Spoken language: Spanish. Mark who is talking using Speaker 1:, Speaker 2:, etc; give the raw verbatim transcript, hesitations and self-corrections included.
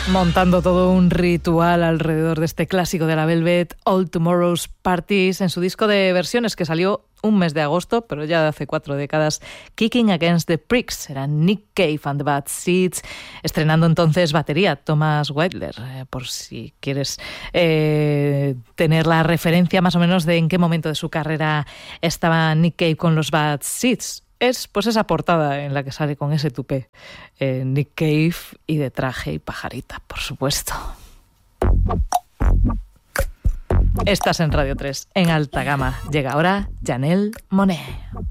Speaker 1: Montando todo un ritual alrededor de este clásico de la Velvet, All Tomorrow's Parties, en su disco de versiones que salió un mes de agosto, pero ya de hace cuatro décadas, Kicking Against the Pricks. Era Nick Cave and the Bad Seeds, estrenando entonces batería, Thomas Whitler, eh, por si quieres eh, tener la referencia más o menos de en qué momento de su carrera estaba Nick Cave con los Bad Seeds. Es pues esa portada en la que sale con ese tupé eh, Nick Cave y de traje y pajarita, por supuesto. Estás en Radio tres, en alta gama. Llega ahora Janelle Monáe.